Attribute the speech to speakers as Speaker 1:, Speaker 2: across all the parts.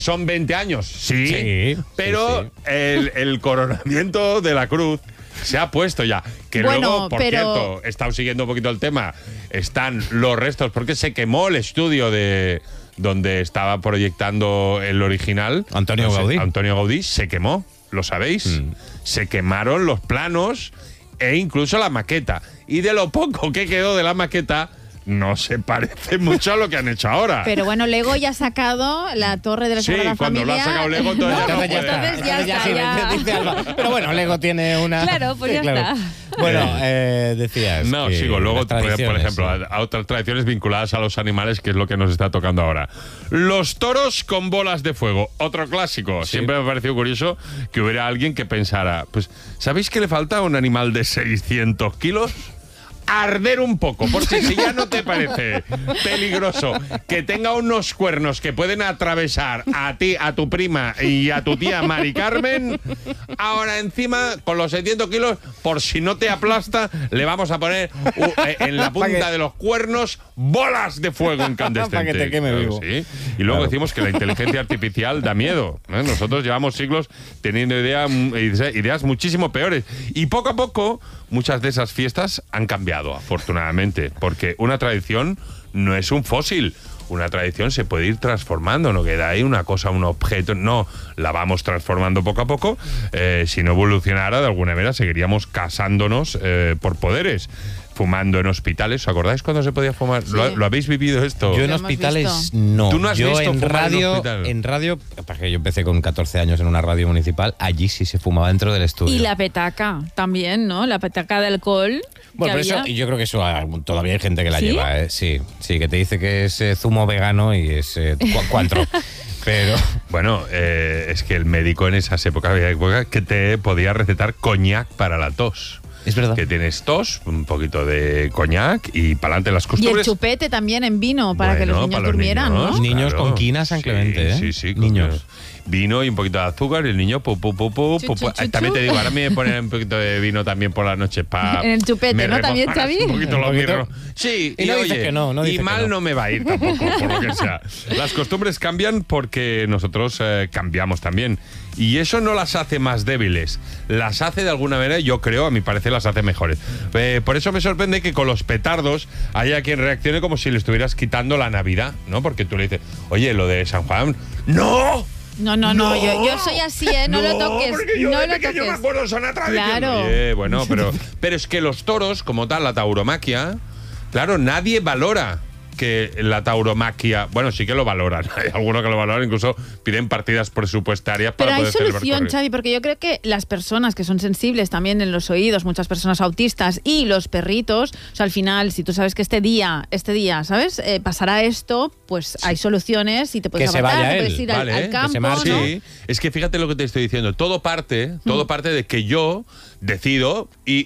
Speaker 1: Son 20 años,
Speaker 2: Sí,
Speaker 1: pero
Speaker 2: sí.
Speaker 1: El coronamiento de la cruz se ha puesto ya. Que
Speaker 3: Bueno,
Speaker 1: luego, por
Speaker 3: pero-
Speaker 1: cierto, he estado siguiendo un poquito el tema. Están los restos, porque se quemó el estudio de donde estaba proyectando el original.
Speaker 2: Antonio Gaudí.
Speaker 1: Antonio Gaudí se quemó, ¿lo sabéis? Se quemaron los planos e incluso la maqueta. Y de lo poco que quedó de la maqueta, no se parece mucho a lo que han hecho ahora.
Speaker 3: Pero bueno, Lego ya ha sacado la torre de la
Speaker 1: Sí,
Speaker 3: Sagrada
Speaker 1: cuando lo ha
Speaker 3: Familia.
Speaker 1: sacado Lego, entonces ya no puede.
Speaker 3: entonces ya está,
Speaker 2: sí,
Speaker 3: ya.
Speaker 2: dice Alba. Pero bueno, Lego tiene una...
Speaker 4: Claro, pues
Speaker 2: Sí,
Speaker 4: ya
Speaker 2: claro.
Speaker 4: está.
Speaker 2: Bueno, decías...
Speaker 1: No,
Speaker 2: que
Speaker 1: sigo. Luego,
Speaker 2: las tradiciones,
Speaker 1: por ejemplo,
Speaker 2: sí.
Speaker 1: a otras tradiciones vinculadas a los animales, que es lo que nos está tocando ahora. Los toros con bolas de fuego. Otro clásico.
Speaker 2: Sí.
Speaker 1: Siempre me ha parecido curioso que hubiera alguien que pensara, pues, ¿sabéis que le falta a un animal de 600 kilos? Arder un poco, porque si ya no te parece peligroso que tenga unos cuernos que pueden atravesar a ti, a tu prima y a tu tía Mari Carmen, ahora encima, con los 600 kilos, por si no te aplasta, le vamos a poner en la punta de los cuernos bolas de fuego incandescentes.
Speaker 2: Para que te queme vivo.
Speaker 1: Sí. Y luego
Speaker 2: Claro.
Speaker 1: decimos que la inteligencia artificial da miedo. Nosotros llevamos siglos teniendo ideas muchísimo peores. Y poco a poco, muchas de esas fiestas han cambiado, afortunadamente, porque una tradición no es un fósil. Una tradición se puede ir transformando, no queda ahí una cosa, un objeto, no, la vamos transformando poco a poco. Si no evolucionara, de alguna manera seguiríamos casándonos por poderes, fumando en hospitales. ¿Os acordáis cuando se podía fumar?
Speaker 3: Sí.
Speaker 1: ¿Lo habéis vivido esto?
Speaker 2: Yo en
Speaker 3: Lo hemos
Speaker 2: hospitales
Speaker 3: visto.
Speaker 2: no.
Speaker 1: ¿Tú no has
Speaker 2: yo
Speaker 1: visto
Speaker 2: en
Speaker 1: fumar en
Speaker 2: radio,
Speaker 1: hospital?
Speaker 2: en radio, porque yo empecé con 14 años en una radio municipal, allí sí se fumaba dentro del estudio.
Speaker 4: Y la petaca también, ¿no? La petaca de alcohol.
Speaker 2: Bueno,
Speaker 4: que
Speaker 2: pero eso,
Speaker 4: había.
Speaker 2: y yo creo que eso todavía hay gente que la
Speaker 4: ¿Sí?
Speaker 2: lleva, ¿eh? Sí, que te dice que es zumo vegano y es cuantro. Pero
Speaker 1: Bueno, es que el médico en esas épocas había épocas que te podía recetar coñac para la tos.
Speaker 2: es verdad.
Speaker 1: Que tienes tos, un poquito de coñac y para adelante las
Speaker 3: Y el
Speaker 1: costumbres.
Speaker 3: chupete también en vino para que los
Speaker 1: Bueno,
Speaker 3: niños
Speaker 1: para los
Speaker 3: durmieran,
Speaker 1: niños,
Speaker 3: ¿no?
Speaker 2: Niños con quina San Clemente, ¿eh?
Speaker 1: Sí, sí,
Speaker 2: Niños.
Speaker 1: Vino y un poquito de azúcar y el niño pu, pu, pu, pu,
Speaker 3: Chu,
Speaker 1: pu,
Speaker 3: chu,
Speaker 1: pu.
Speaker 3: chu,
Speaker 1: También
Speaker 3: chu.
Speaker 1: te digo, ahora me ponen un poquito de vino también por la noche para...
Speaker 3: En el chupete, ¿no? También, Xavi.
Speaker 1: Un poquito
Speaker 2: Un
Speaker 1: los
Speaker 2: poquito.
Speaker 1: mirros. Sí,
Speaker 2: Y no dice
Speaker 1: oye,
Speaker 2: que no, no
Speaker 1: y
Speaker 2: dice que
Speaker 1: mal
Speaker 2: no.
Speaker 1: no me va a ir tampoco, por lo que sea. Las costumbres cambian porque nosotros cambiamos también. Y eso no las hace más débiles. Las hace de alguna manera, yo creo, a mi parecer, las hace mejores. Por eso me sorprende que con los petardos haya quien reaccione como si le estuvieras quitando la Navidad, ¿no? Porque tú le dices, oye, lo de San Juan, ¡no!
Speaker 3: No, yo soy así, ¿eh? No lo toques,
Speaker 1: porque yo
Speaker 3: no
Speaker 1: de
Speaker 3: lo
Speaker 1: pequeño me
Speaker 3: toques.
Speaker 1: acuerdo, son una tradición.
Speaker 3: Claro.
Speaker 1: Oye, bueno, pero es que los toros, como tal, la tauromaquia, claro, nadie valora que la tauromaquia, bueno, sí que lo valoran, hay algunos que lo valoran, incluso piden partidas presupuestarias para
Speaker 3: Pero hay
Speaker 1: poder celebrar
Speaker 3: solución,
Speaker 1: corridas.
Speaker 3: Xavi, porque yo creo que las personas que son sensibles también en los oídos, muchas personas autistas y los perritos, o sea, al final, si tú sabes que este día, ¿sabes? Pasará esto, pues hay soluciones y te puedes
Speaker 2: Que se
Speaker 3: apartar,
Speaker 2: vaya
Speaker 3: te
Speaker 2: él,
Speaker 3: puedes ir
Speaker 1: vale,
Speaker 3: al
Speaker 1: que se
Speaker 3: campo,
Speaker 2: marche.
Speaker 3: ¿no?
Speaker 1: Sí, es que fíjate lo que te estoy diciendo. Todo parte de que yo decido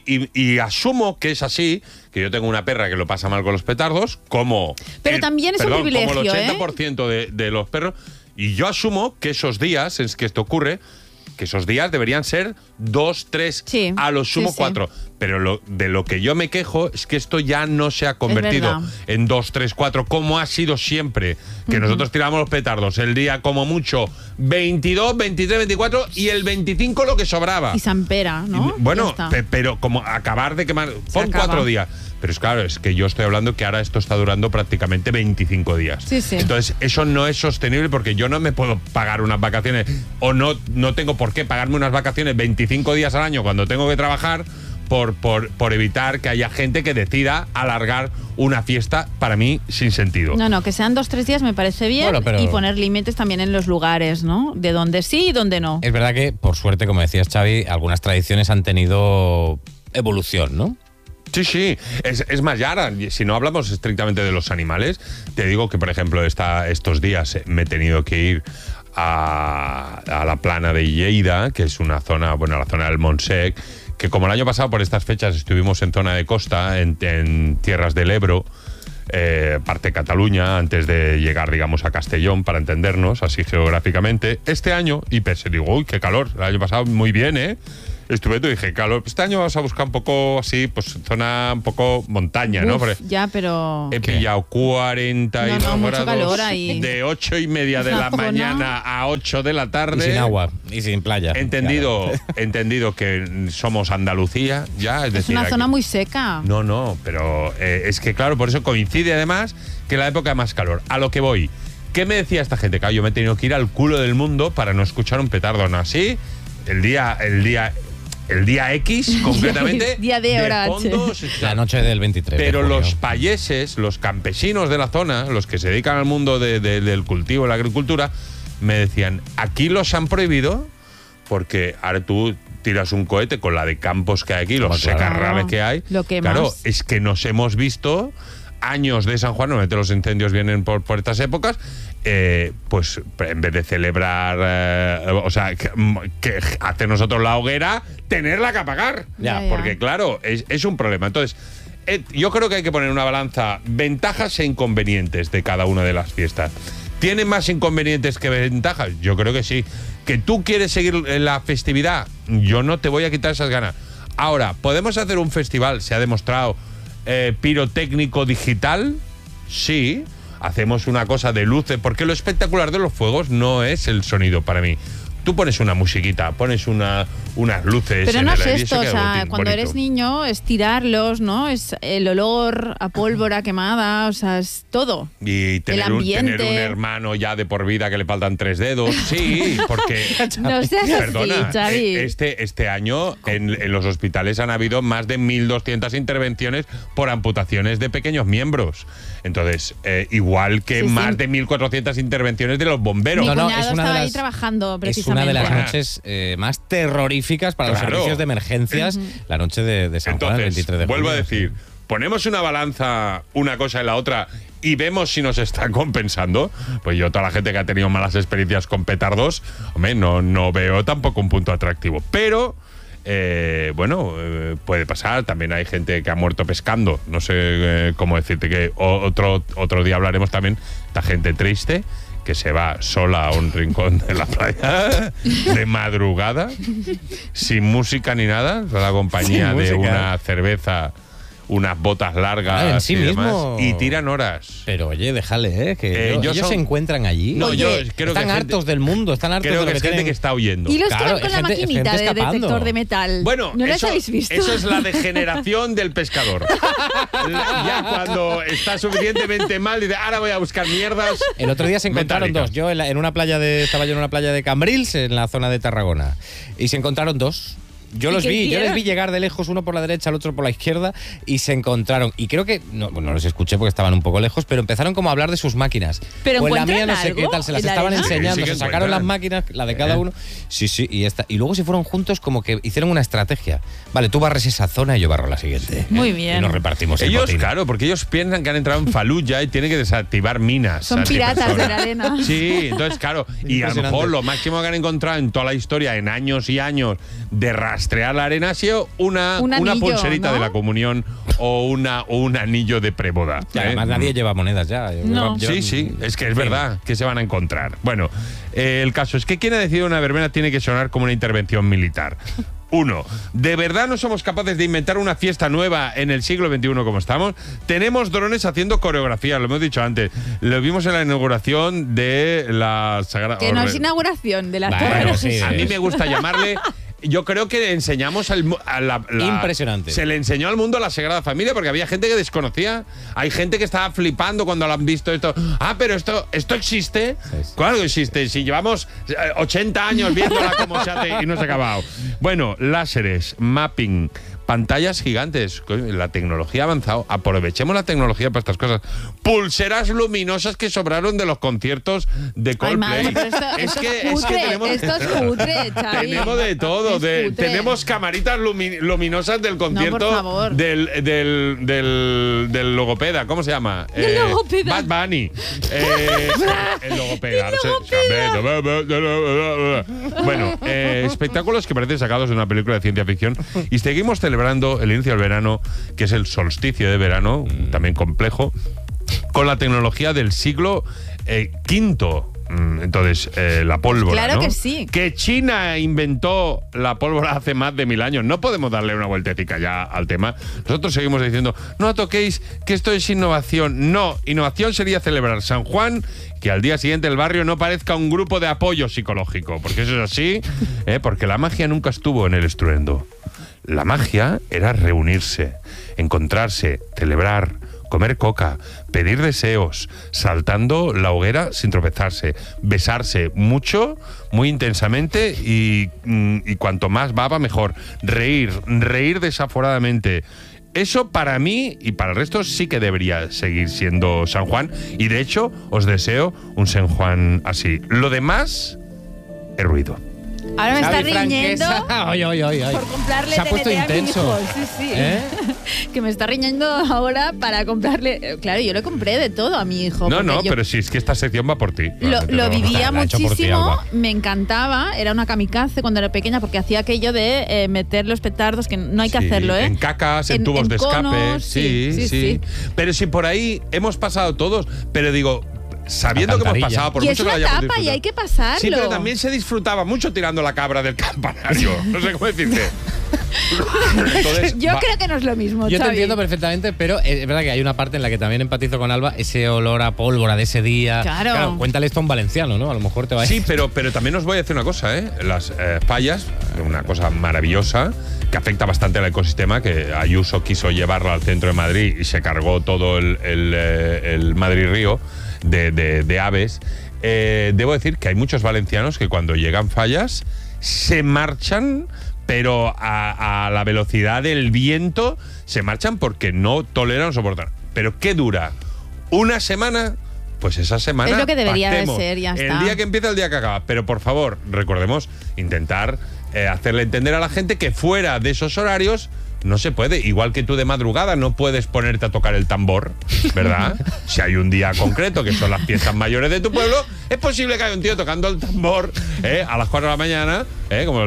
Speaker 1: y asumo que es así, que yo tengo una perra que lo pasa mal con los petardos, como...
Speaker 3: Pero también es un privilegio,
Speaker 1: como el
Speaker 3: ¿eh?
Speaker 1: 80% de los perros, y yo asumo que esos días en que esto ocurre, que esos días deberían ser 2, 3,
Speaker 3: Sí,
Speaker 1: a lo sumo
Speaker 3: sí.
Speaker 1: 4. Pero de lo que yo me quejo es que esto ya no se ha convertido
Speaker 3: verdad.
Speaker 1: en 2, 3, 4, como ha sido siempre. Que nosotros tiramos los petardos el día como mucho 22, 23, 24 y el 25 lo que sobraba.
Speaker 3: Y Sampera, ¿no?
Speaker 1: Bueno,
Speaker 3: Ya está.
Speaker 1: pero como acabar de quemar... Pon
Speaker 3: acaba.
Speaker 1: 4 días. Pero es claro, es que yo estoy hablando que ahora esto está durando prácticamente 25 días.
Speaker 3: Sí, sí.
Speaker 1: Entonces, eso no es sostenible porque yo no me puedo pagar unas vacaciones o no tengo por qué pagarme unas vacaciones 25 días al año cuando tengo que trabajar por evitar que haya gente que decida alargar una fiesta, para mí, sin sentido.
Speaker 3: No, que sean 2, 3 días me parece bien,
Speaker 2: Bueno, pero-
Speaker 3: y poner límites también en los lugares, ¿no? De donde sí y donde no.
Speaker 2: Es verdad que, por suerte, como decías, Xavi, algunas tradiciones han tenido evolución, ¿no?
Speaker 1: Sí, es más, ya ahora, si no hablamos estrictamente de los animales, te digo que, por ejemplo, estos días me he tenido que ir a la plana de Lleida, que es una zona, bueno, la zona del Montsec, que como el año pasado por estas fechas estuvimos en zona de costa, en tierras del Ebro, parte de Cataluña, antes de llegar, digamos, a Castellón, para entendernos, así geográficamente. Este año, y pensé, digo, uy, qué calor, el año pasado muy bien, Estupendo, dije, claro, este año vamos a buscar un poco así, pues zona un poco montaña, ¿no?
Speaker 3: Uf,
Speaker 1: Porque
Speaker 3: ya, pero...
Speaker 1: he pillado 42
Speaker 3: No, mucho
Speaker 1: grados
Speaker 3: calor ahí.
Speaker 1: de 8:30 de la
Speaker 3: Esa zona.
Speaker 1: mañana a 8 de la
Speaker 2: Y
Speaker 1: tarde.
Speaker 2: sin agua, y sin playa.
Speaker 1: Entendido, entendido que somos Andalucía, ya, es
Speaker 3: Es
Speaker 1: decir,
Speaker 3: una zona
Speaker 1: aquí-
Speaker 3: muy seca.
Speaker 1: No, pero es que claro, por eso coincide además que la época de más calor. A lo que voy. ¿Qué me decía esta gente? Claro, yo me he tenido que ir al culo del mundo para no escuchar un petardo, ¿no? Así, el día X, concretamente.
Speaker 3: Día de hora H.
Speaker 1: fondo,
Speaker 2: La noche del 23
Speaker 1: pero
Speaker 2: de junio.
Speaker 1: los payeses, los campesinos de la zona, los que se dedican al mundo del cultivo, la agricultura, me decían, aquí los han prohibido porque ahora tú tiras un cohete con la de campos que hay aquí, los
Speaker 2: Claro.
Speaker 1: secarrales que hay.
Speaker 3: Lo quemas.
Speaker 1: Claro, es que nos hemos visto años de San Juan, normalmente los incendios vienen por estas épocas, pues en vez de celebrar, o sea, que hacer nosotros la hoguera, tenerla que apagar.
Speaker 2: Ya,
Speaker 1: Porque claro, es un problema. Entonces, yo creo que hay que poner en una balanza ventajas e inconvenientes de cada una de las fiestas. ¿Tiene más inconvenientes que ventajas? Yo creo que sí. ¿Que tú quieres seguir la festividad? Yo no te voy a quitar esas ganas. Ahora, ¿podemos hacer un festival? Se ha demostrado pirotécnico digital. Sí. Hacemos una cosa de luces, porque lo espectacular de los fuegos no es el sonido para mí. Tú pones una musiquita, pones unas luces.
Speaker 3: Pero
Speaker 1: en
Speaker 3: no
Speaker 1: el
Speaker 3: es
Speaker 1: aire y
Speaker 3: esto,
Speaker 1: eso
Speaker 3: o
Speaker 1: queda
Speaker 3: sea,
Speaker 1: bonito.
Speaker 3: cuando eres niño es tirarlos, ¿no? Es el olor a pólvora quemada, o sea, es todo.
Speaker 1: Y tener un
Speaker 3: ambiente.
Speaker 1: hermano ya de por vida que le faltan 3 dedos. Sí, porque.
Speaker 3: No seas
Speaker 1: Perdona,
Speaker 3: así, Xavi.
Speaker 1: este año en los hospitales han habido más de 1.200 intervenciones por amputaciones de pequeños miembros. Entonces, igual que
Speaker 3: Sí, sí.
Speaker 1: más de 1.400 intervenciones de los bomberos.
Speaker 3: Mi
Speaker 2: No,
Speaker 3: cuñado
Speaker 2: es una de
Speaker 3: estaba ahí
Speaker 2: las-
Speaker 3: trabajando
Speaker 2: Es
Speaker 3: precisamente.
Speaker 2: una de las
Speaker 1: Ah.
Speaker 2: noches más terroríficas para los
Speaker 1: Claro.
Speaker 2: servicios de emergencias, la noche de San Juan, el
Speaker 1: Entonces,
Speaker 2: 23 de junio.
Speaker 1: vuelvo a decir, ponemos una balanza una cosa en la otra y vemos si nos está compensando. Pues yo, toda la gente que ha tenido malas experiencias con petardos, hombre, no veo tampoco un punto atractivo. Pero, puede pasar. También hay gente que ha muerto pescando. No sé cómo decirte que otro día hablaremos también de gente triste que se va sola a un rincón de la playa de madrugada, sin música ni nada, con la compañía
Speaker 2: Sin
Speaker 1: de
Speaker 2: música.
Speaker 1: una cerveza, unas botas largas
Speaker 2: Ah, en sí
Speaker 1: y demás,
Speaker 2: mismo.
Speaker 1: y tiran horas.
Speaker 2: Pero oye, déjale, que
Speaker 1: ellos
Speaker 2: ellos se
Speaker 1: son-
Speaker 2: encuentran allí.
Speaker 1: No,
Speaker 3: Oye,
Speaker 1: yo creo
Speaker 2: están
Speaker 1: que
Speaker 2: hartos del mundo, están hartos
Speaker 1: creo
Speaker 2: de lo
Speaker 1: que es gente
Speaker 2: tienen.
Speaker 1: que está huyendo.
Speaker 3: Y los
Speaker 2: Claro,
Speaker 3: que van con la
Speaker 2: gente-
Speaker 3: maquinita
Speaker 2: gente
Speaker 3: de
Speaker 2: escapando.
Speaker 3: detector de metal.
Speaker 1: Bueno,
Speaker 3: ¿No los
Speaker 1: eso,
Speaker 3: habéis visto?
Speaker 1: eso es la degeneración del pescador. Ya cuando está suficientemente mal, dice, ahora voy a buscar mierdas.
Speaker 2: El otro día se encontraron
Speaker 1: metálicas.
Speaker 2: dos. Yo estaba yo en una playa de Cambrils, en la zona de Tarragona, y se encontraron dos. Yo
Speaker 3: ¿Y
Speaker 2: los
Speaker 3: qué
Speaker 2: vi, yo
Speaker 3: hicieron?
Speaker 2: les vi llegar de lejos, uno por la derecha, el otro por la izquierda, y se encontraron. Y creo que, no los escuché porque estaban un poco lejos, pero empezaron como a hablar de sus máquinas.
Speaker 3: ¿Pero
Speaker 2: pues la mía
Speaker 3: encuentran
Speaker 2: no sé qué
Speaker 3: algo
Speaker 2: tal, se las
Speaker 3: en la
Speaker 2: estaban
Speaker 3: arena?
Speaker 2: enseñando,
Speaker 1: Sí, sí que
Speaker 2: se sacaron las
Speaker 1: encuentran.
Speaker 2: máquinas, la de cada uno. Sí, y luego se fueron juntos como que hicieron una estrategia. Vale, tú barres esa zona y yo barro la siguiente.
Speaker 3: Muy bien.
Speaker 2: Y nos repartimos el
Speaker 1: Ellos,
Speaker 2: botín.
Speaker 1: claro, porque ellos piensan que han entrado en Fallujah y tienen que desactivar minas.
Speaker 3: Son piratas
Speaker 1: antipersona.
Speaker 3: de la arena.
Speaker 1: Sí, entonces, claro, y a lo
Speaker 2: Impresionante.
Speaker 1: mejor lo máximo que han encontrado en toda la historia, en años y años de rastrear la arena, ha sido una
Speaker 3: anillo,
Speaker 1: pulserita
Speaker 3: ¿no?
Speaker 1: de la comunión o un anillo de preboda.
Speaker 2: Y además nadie lleva monedas ya.
Speaker 3: No.
Speaker 1: Sí, es que es verdad que se van a encontrar. Bueno, el caso es que quien ha decidido una verbena tiene que sonar como una intervención militar. Uno, ¿de verdad no somos capaces de inventar una fiesta nueva en el siglo XXI como estamos? Tenemos drones haciendo coreografía, lo hemos dicho antes. Lo vimos en la inauguración de la Sagrada...
Speaker 3: Que no es inauguración de la
Speaker 2: Bueno,
Speaker 3: Torre de
Speaker 2: sí,
Speaker 3: Jesús.
Speaker 1: A mí me gusta llamarle... Yo creo que enseñamos
Speaker 2: Impresionante.
Speaker 1: Se le enseñó al mundo la Sagrada Familia porque había gente que desconocía. Hay gente que estaba flipando cuando lo han visto esto. Ah, pero esto existe.
Speaker 2: Sí, sí.
Speaker 1: Claro que existe. Si llevamos 80 años viéndola cómo se hace y no se ha acabado. Bueno, láseres, mapping, pantallas gigantes. La tecnología ha avanzado. Aprovechemos la tecnología para estas cosas. Pulseras luminosas que sobraron de los conciertos de
Speaker 3: Ay,
Speaker 1: Coldplay.
Speaker 3: madre, pero esto es cutre,
Speaker 1: tenemos,
Speaker 3: esto es cutre, Xavi.
Speaker 1: tenemos de todo.
Speaker 3: Es cutre.
Speaker 1: Tenemos camaritas luminosas del concierto
Speaker 3: por favor.
Speaker 1: del logopeda. ¿Cómo se llama?
Speaker 3: Del logopeda.
Speaker 1: Bad Bunny. El logopeda. Bueno, espectáculos que parecen sacados de una película de ciencia ficción. Y seguimos celebrando el inicio del verano, que es el solsticio de verano, también complejo, con la tecnología del siglo V. Entonces, la pólvora,
Speaker 3: Claro
Speaker 1: ¿no?
Speaker 3: que sí.
Speaker 1: Que China inventó la pólvora hace más de 1000 años. No podemos darle una vueltecita ya al tema. Nosotros seguimos diciendo, no toquéis, que esto es innovación. No, innovación sería celebrar San Juan, que al día siguiente el barrio no parezca un grupo de apoyo psicológico. Porque eso es así, porque la magia nunca estuvo en el estruendo. La magia era reunirse, encontrarse, celebrar, comer coca, pedir deseos, saltando la hoguera sin tropezarse, besarse mucho, muy intensamente y cuanto más baba mejor. Reír desaforadamente. Eso para mí y para el resto sí que debería seguir siendo San Juan, y de hecho os deseo un San Juan así. Lo demás es ruido.
Speaker 3: Ahora me está
Speaker 2: Xavi
Speaker 3: riñendo
Speaker 2: Franquesa. Ay.
Speaker 3: por comprarle
Speaker 2: Se ha puesto
Speaker 3: TNT a mi
Speaker 2: intenso.
Speaker 3: hijo. Sí.
Speaker 2: ¿Eh?
Speaker 3: Que me está riñendo ahora para comprarle. Claro, yo le compré de todo a mi hijo.
Speaker 1: No,
Speaker 3: porque yo
Speaker 1: pero si es que esta sección va por ti.
Speaker 3: Lo vivía
Speaker 2: La ha hecho por ti,
Speaker 3: muchísimo,
Speaker 2: Alba.
Speaker 3: me encantaba, era una kamikaze cuando era pequeña porque hacía aquello de meter los petardos, que no hay que
Speaker 1: Sí,
Speaker 3: hacerlo, ¿eh?
Speaker 1: En cacas, en tubos
Speaker 3: en
Speaker 1: de escape.
Speaker 3: conos,
Speaker 1: Sí. Pero si por ahí hemos pasado todos, pero digo, sabiendo que hemos
Speaker 2: Alcantarilla.
Speaker 1: pasado por
Speaker 3: Y
Speaker 1: mucho
Speaker 3: es
Speaker 1: que lo
Speaker 3: una
Speaker 1: hayamos
Speaker 3: etapa y
Speaker 1: disfrutado.
Speaker 3: hay que pasarlo.
Speaker 1: Sí, pero también se disfrutaba mucho tirando la cabra del campanario. No sé cómo decirte. Entonces,
Speaker 3: Yo creo que no es lo mismo,
Speaker 2: Yo te
Speaker 3: Xavi.
Speaker 2: entiendo perfectamente, pero es verdad que hay una parte en la que también empatizo con Alba, ese olor a pólvora de ese día.
Speaker 3: Claro.
Speaker 2: Cuéntale esto a un valenciano, ¿no? A lo mejor te va a
Speaker 1: Sí, pero también os voy a decir una cosa, ¿eh? Las fallas, una cosa maravillosa que afecta bastante al ecosistema, que Ayuso quiso llevarla al centro de Madrid y se cargó todo el Madrid-Río de aves. Debo decir que hay muchos valencianos que cuando llegan fallas se marchan, pero a la velocidad del viento se marchan porque no toleran o soportan. ¿Pero qué dura? ¿Una semana? Pues esa semana
Speaker 3: Es lo que debería de
Speaker 1: pactemos.
Speaker 3: ser, ya
Speaker 1: El
Speaker 3: está.
Speaker 1: día que empieza, el día que acaba. Pero por favor, recordemos intentar hacerle entender a la gente que fuera de esos horarios no se puede. Igual que tú de madrugada no puedes ponerte a tocar el tambor, ¿verdad? Si hay un día concreto, que son las fiestas mayores de tu pueblo, es posible que haya un tío tocando el tambor a las 4 de la mañana, como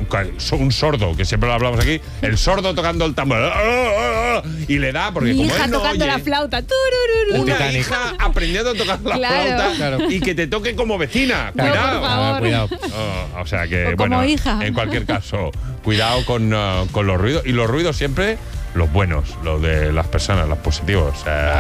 Speaker 1: un sordo, que siempre lo hablamos aquí, el sordo tocando el tambor. Y le da, porque
Speaker 3: Mi
Speaker 1: como
Speaker 3: hija
Speaker 1: él no
Speaker 3: tocando
Speaker 1: oye,
Speaker 3: la flauta. Turururu.
Speaker 1: una
Speaker 2: Titanic.
Speaker 1: hija aprendiendo a tocar la
Speaker 3: Claro.
Speaker 1: flauta
Speaker 2: Claro.
Speaker 1: y que te toque como vecina.
Speaker 3: No,
Speaker 1: Cuidado.
Speaker 3: por favor.
Speaker 2: Cuidado.
Speaker 1: O sea que,
Speaker 3: O como
Speaker 1: bueno,
Speaker 3: hija.
Speaker 1: en cualquier caso, cuidado con los ruidos. Y los ruidos siempre los buenos, los de las personas, los positivos.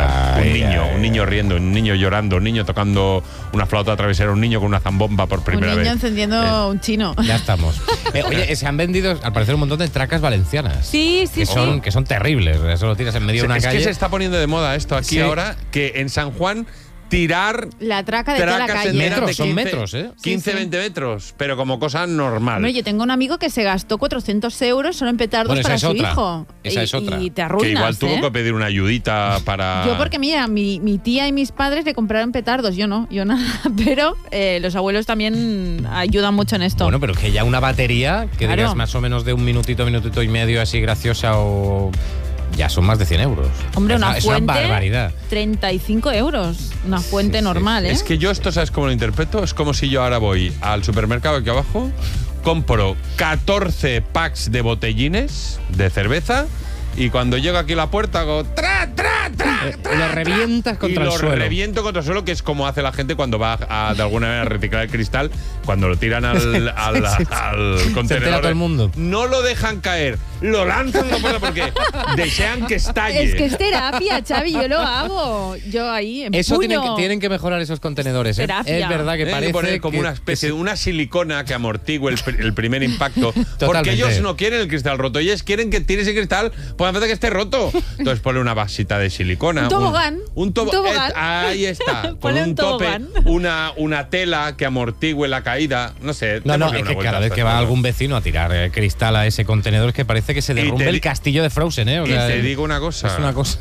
Speaker 1: Un niño riendo, un niño llorando, un niño tocando una flauta travesera, un niño con una zambomba por
Speaker 3: Un
Speaker 1: primera
Speaker 3: niño
Speaker 1: vez.
Speaker 3: encendiendo un chino.
Speaker 2: Ya estamos. Oye, se han vendido, al parecer, un montón de tracas valencianas.
Speaker 3: Sí,
Speaker 2: Que son terribles. Eso lo tiras en medio de una
Speaker 1: Es
Speaker 2: calle.
Speaker 1: que se está poniendo de moda esto aquí
Speaker 2: Sí.
Speaker 1: ahora, que en San Juan tirar
Speaker 3: La traca de toda la
Speaker 1: tracas
Speaker 3: calle.
Speaker 1: enteras
Speaker 2: Metros,
Speaker 1: de
Speaker 2: son metros, ¿eh?
Speaker 1: 15,
Speaker 3: Sí.
Speaker 1: 20 metros, pero como cosa normal.
Speaker 3: Hombre, yo tengo un amigo que se gastó 400 euros solo en petardos
Speaker 2: Bueno, esa
Speaker 3: para
Speaker 2: es
Speaker 3: su
Speaker 2: otra.
Speaker 3: hijo.
Speaker 2: Esa es otra.
Speaker 3: Y te
Speaker 1: Que
Speaker 3: arruinas,
Speaker 1: igual tuvo
Speaker 3: ¿eh?
Speaker 1: que pedir una ayudita para...
Speaker 3: Yo porque, mira, mi tía y mis padres le compraron petardos, yo no, yo nada. Pero los abuelos también ayudan mucho en esto.
Speaker 2: Bueno, pero que ya una batería, que
Speaker 3: Claro.
Speaker 2: digas más o menos de un minutito y medio así graciosa o... Ya son más de 100 euros.
Speaker 3: Hombre,
Speaker 2: Es
Speaker 3: una
Speaker 2: es
Speaker 3: fuente,
Speaker 2: una barbaridad.
Speaker 3: 35 euros. Una fuente
Speaker 2: sí,
Speaker 3: normal, ¿eh?
Speaker 1: Es que yo esto, ¿sabes cómo lo interpreto? Es como si yo ahora voy al supermercado aquí abajo, compro 14 packs de botellines de cerveza y cuando llego aquí a la puerta hago ¡tra, tra, tra!
Speaker 2: Lo revientas contra el
Speaker 1: y lo
Speaker 2: suelo.
Speaker 1: reviento contra el suelo, que es como hace la gente cuando va de alguna manera a reciclar el cristal, cuando lo tiran al contenedor.
Speaker 2: entera todo el mundo.
Speaker 1: No lo dejan caer, lo lanzan no puedo porque desean que estalle.
Speaker 3: Es que es terapia, Xavi, yo lo hago. Yo ahí en
Speaker 2: Eso
Speaker 3: puño.
Speaker 2: tienen que mejorar esos contenedores.
Speaker 3: Terapia.
Speaker 2: Es verdad que
Speaker 1: Tienen
Speaker 2: parece
Speaker 1: poner como
Speaker 2: que-
Speaker 1: una especie de una silicona que amortigue el primer impacto. Porque
Speaker 2: Totalmente.
Speaker 1: ellos no quieren el cristal roto. Ellos quieren que tire ese cristal, pues hace que esté roto. Entonces ponle una vasita de silicona.
Speaker 3: Un tobogán.
Speaker 1: Un
Speaker 3: tobogán.
Speaker 1: ahí está. Con
Speaker 3: Ponle
Speaker 1: un
Speaker 3: un
Speaker 1: tope,
Speaker 3: tobogán.
Speaker 1: una tela que amortigue la caída. No sé.
Speaker 2: No,
Speaker 1: démosle
Speaker 2: es
Speaker 1: una
Speaker 2: que
Speaker 1: vuelta
Speaker 2: cada
Speaker 1: a
Speaker 2: vez
Speaker 1: estas
Speaker 2: que va
Speaker 1: cosas.
Speaker 2: algún vecino a tirar cristal a ese contenedor es que parece que se derrumbe
Speaker 1: te
Speaker 2: el
Speaker 1: di-
Speaker 2: castillo de Frozen, ¿eh? O
Speaker 1: Y
Speaker 2: sea,
Speaker 1: te digo una cosa.
Speaker 2: Es una cosa.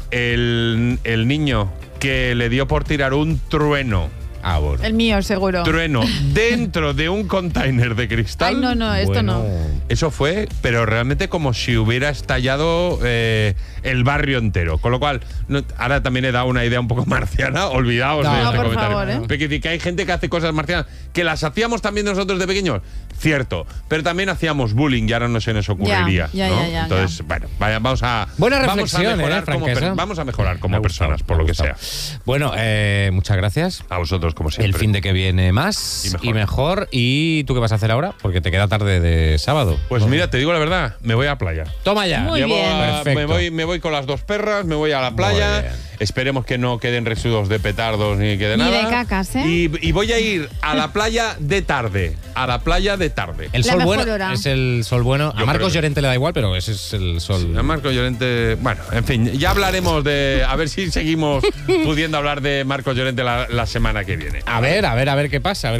Speaker 1: El niño que le dio por tirar un trueno.
Speaker 2: Ah, bueno.
Speaker 3: El mío, seguro.
Speaker 1: Trueno dentro de un container de cristal.
Speaker 3: Ay, no, esto
Speaker 2: Bueno.
Speaker 3: no.
Speaker 1: Eso fue, pero realmente como si hubiera estallado el barrio entero. Con lo cual, ahora también he dado una idea un poco marciana. Olvidaos
Speaker 2: No,
Speaker 1: de
Speaker 2: no,
Speaker 1: este
Speaker 3: por
Speaker 1: comentario.
Speaker 3: favor, ¿eh?
Speaker 1: Porque dice que hay gente que hace cosas marcianas, que las hacíamos también nosotros de pequeños. Cierto, pero también hacíamos bullying y ahora no se nos ocurriría.
Speaker 3: Ya,
Speaker 1: ¿no?
Speaker 3: ya.
Speaker 1: Entonces, bueno, vamos a.
Speaker 2: Buena
Speaker 1: vamos a
Speaker 2: reflexión,
Speaker 1: mejorar como
Speaker 2: Franquesa.
Speaker 1: vamos a mejorar
Speaker 2: Me
Speaker 1: como
Speaker 2: ha gustado,
Speaker 1: personas, por
Speaker 2: me
Speaker 1: lo
Speaker 2: ha
Speaker 1: que sea.
Speaker 2: gustado. Bueno, muchas gracias.
Speaker 1: A vosotros. como siempre.
Speaker 2: El fin de que viene más
Speaker 1: Y
Speaker 2: mejor. ¿Y tú qué vas a hacer ahora? Porque te queda tarde de sábado.
Speaker 1: Pues mira, te digo la verdad, me voy a playa.
Speaker 2: Toma ya.
Speaker 3: Muy bien.
Speaker 2: Perfecto.
Speaker 1: Me voy con las 2 perras, me voy a la playa.
Speaker 2: bien.
Speaker 1: Esperemos que no queden residuos de petardos ni que de
Speaker 3: Ni
Speaker 1: nada.
Speaker 3: de cacas, ¿eh?
Speaker 1: Y voy a ir a la playa de tarde. A la playa de tarde.
Speaker 2: El
Speaker 3: La
Speaker 2: sol
Speaker 3: mejor
Speaker 2: bueno
Speaker 3: hora.
Speaker 2: es el sol bueno.
Speaker 1: Yo
Speaker 2: A Marcos
Speaker 1: creo que-
Speaker 2: Llorente le da igual, pero ese es el sol.
Speaker 1: A Marco Llorente. Bueno, en fin, ya hablaremos de. A ver si seguimos pudiendo hablar de Marcos Llorente la semana que viene.
Speaker 2: A ver qué pasa. A ver